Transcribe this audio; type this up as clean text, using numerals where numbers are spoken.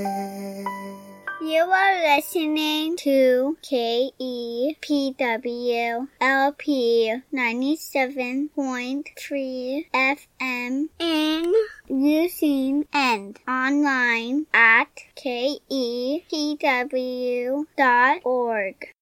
You are listening to KEPW LP 97.3 FM in Using and online at kepw.org.